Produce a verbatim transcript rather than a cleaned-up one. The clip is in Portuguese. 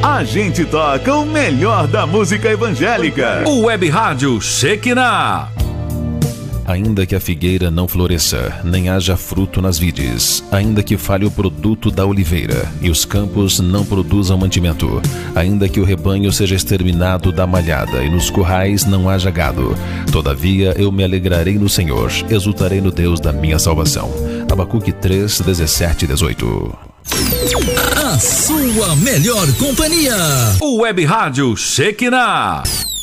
a gente toca o melhor da música evangélica. O Web Rádio Shekinah. Ainda que a figueira não floresça, nem haja fruto nas vides, ainda que falhe o produto da oliveira, e os campos não produzam mantimento, ainda que o rebanho seja exterminado da malhada, e nos currais não haja gado, todavia eu me alegrarei no Senhor, exultarei no Deus da minha salvação. Abacuque três, dezessete e dezoito. A sua melhor companhia. O Web Rádio Shekinah.